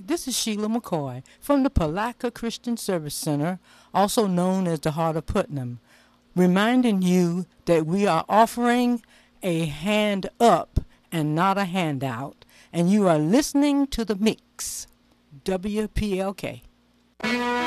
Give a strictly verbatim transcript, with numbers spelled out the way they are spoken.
This is Sheila McCoy from the Palatka Christian Service Center, also known as the Heart of Putnam, reminding you that we are offering a hand up and not a handout, and you are listening to The Mix, W P L K.